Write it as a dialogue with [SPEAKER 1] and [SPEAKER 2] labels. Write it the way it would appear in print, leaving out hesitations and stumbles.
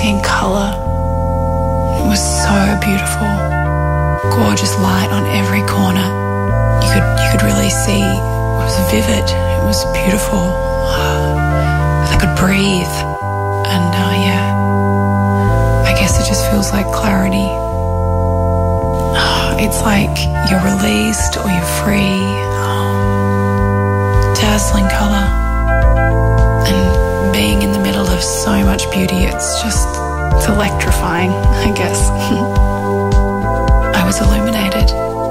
[SPEAKER 1] seeing colour. It was so beautiful. Gorgeous light on every corner. You could really see. It was vivid. It was beautiful. I could breathe. And I guess it just feels like clarity. It's like you're released or you're free. Dazzling colour. And being in the middle of so much beauty, it's electrifying, I guess. I was illuminated.